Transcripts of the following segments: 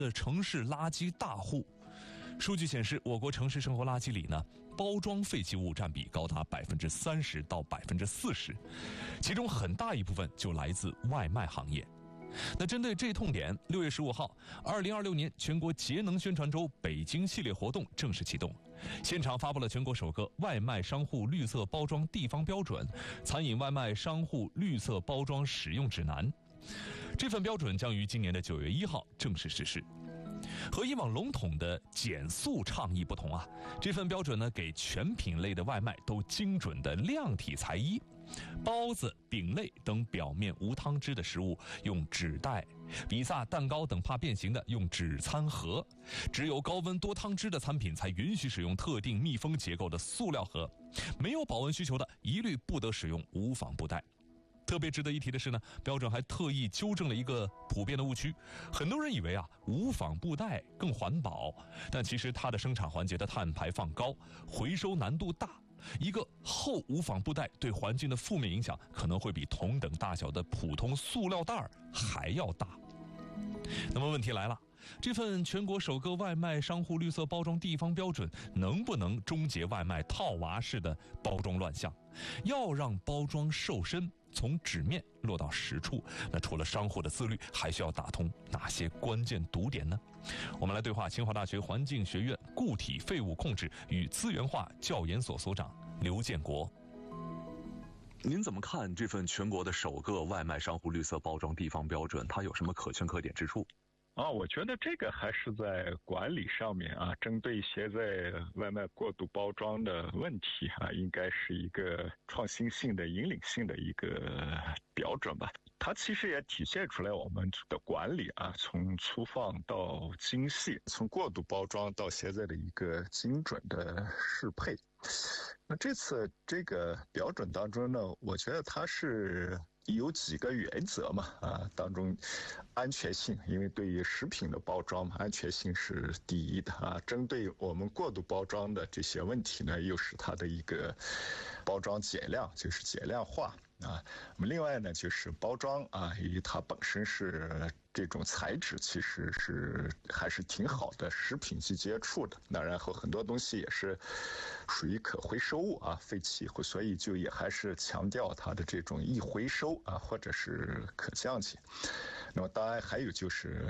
的城市垃圾大户。数据显示，我国城市生活垃圾里呢，包装废弃物占比高达30%到40%，其中很大一部分就来自外卖行业。那针对这痛点，6月15号，2026年全国节能宣传周北京系列活动正式启动，现场发布了全国首个外卖商户绿色包装地方标准——餐饮外卖商户绿色包装使用指南。这份标准将于今年的9月1号正式实施。和以往笼统的减速倡议不同啊，这份标准呢给全品类的外卖都精准的量体裁衣，包子、饼类等表面无汤汁的食物用纸袋，比萨、蛋糕等怕变形的用纸餐盒，只有高温多汤汁的餐品才允许使用特定密封结构的塑料盒，没有保温需求的一律不得使用无纺布袋。特别值得一提的是呢，标准还特意纠正了一个普遍的误区。很多人以为啊，无纺布袋更环保，但其实它的生产环节的碳排放高，回收难度大。一个厚无纺布袋对环境的负面影响可能会比同等大小的普通塑料袋还要大。那么问题来了，这份全国首个外卖商户绿色包装地方标准能不能终结外卖套娃式的包装乱象？要让包装瘦身，从纸面落到实处，那除了商户的自律，还需要打通哪些关键堵点呢？我们来对话清华大学环境学院固体废物控制与资源化教研所所长刘建国。 您怎么看这份全国的首个外卖商户绿色包装地方标准？它有什么可圈可点之处？ 我觉得这个还是在管理上面啊，针对一些在外卖过度包装的问题啊，应该是一个创新性的、引领性的一个标准吧。它其实也体现出来我们的管理啊，从粗放到精细，从过度包装到现在的一个精准的适配。那这次这个标准当中呢，我觉得它是有几个原则嘛，当中安全性，因为对于食品的包装嘛，安全性是第一的啊。针对我们过度包装的这些问题呢，又是它的一个包装减量，就是减量化啊。那么另外呢，就是包装啊，因为它本身是这种材质其实是还是挺好的，食品级接触的。那然后很多东西也是属于可回收物啊，废弃，所以就也还是强调它的这种易回收啊，或者是可降解。那么当然还有就是，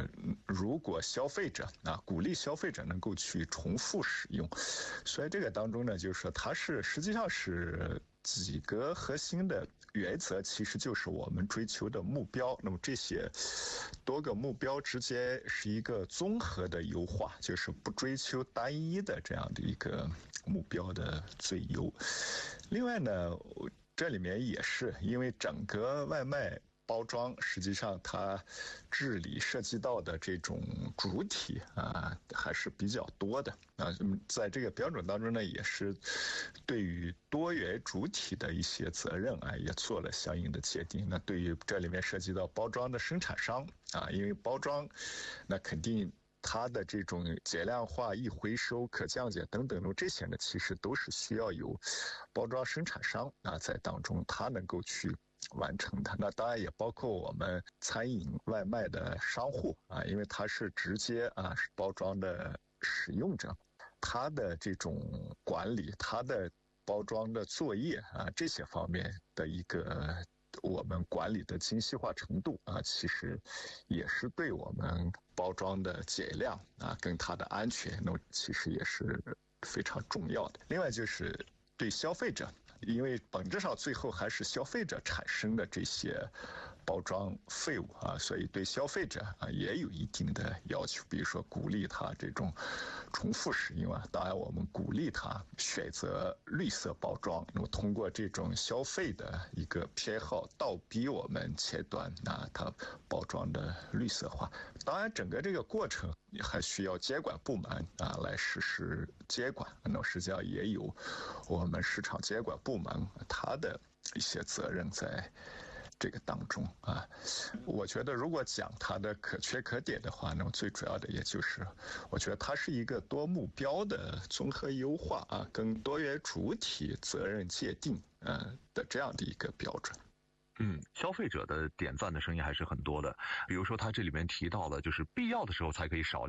如果消费者啊，鼓励消费者能够去重复使用，所以这个当中呢，就是说它是实际上是几个核心的原则，其实就是我们追求的目标。那么这些多个目标之间是一个综合的优化，就是不追求单一的这样的一个目标的最优。另外呢，这里面也是因为整个外卖包装实际上它治理涉及到的这种主体啊还是比较多的啊，在这个标准当中呢，也是对于多元主体的一些责任啊也做了相应的界定。那对于这里面涉及到包装的生产商啊，因为包装那肯定它的这种减量化、易回收、可降解等等的这些呢，其实都是需要有包装生产商啊在当中，它能够去完成的。那当然也包括我们餐饮外卖的商户啊，因为它是直接啊包装的使用者，它的这种管理，它的包装的作业啊这些方面的一个我们管理的精细化程度啊，其实也是对我们包装的减量啊跟它的安全，那其实也是非常重要的。另外就是对消费者，因为本质上最后还是消费者产生的这些包装废物啊，所以对消费者啊也有一定的要求，比如说鼓励他这种重复使用啊，当然我们鼓励他选择绿色包装，那么通过这种消费的一个偏好，倒逼我们前端啊它包装的绿色化。当然整个这个过程还需要监管部门啊来实施监管，那实际上也有我们市场监管部门它的一些责任在这个当中啊。我觉得如果讲它的可圈可点的话，那么最主要的也就是我觉得它是一个多目标的综合优化啊，跟多元主体责任界定的这样的一个标准。 消费者的点赞的声音还是很多的，比如说他这里面提到的就是必要的时候才可以少量